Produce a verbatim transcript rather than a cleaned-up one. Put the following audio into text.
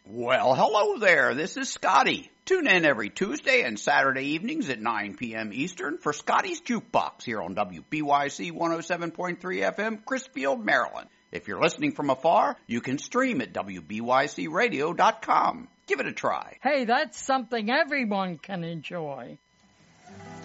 Well, hello there. This is Scotty. Tune in every Tuesday and Saturday evenings at nine p.m. Eastern for Scotty's Jukebox here on W B Y C one oh seven point three F M, Crisfield, Maryland. If you're listening from afar, you can stream at W B Y C radio dot com. Give it a try. Hey, that's something everyone can enjoy.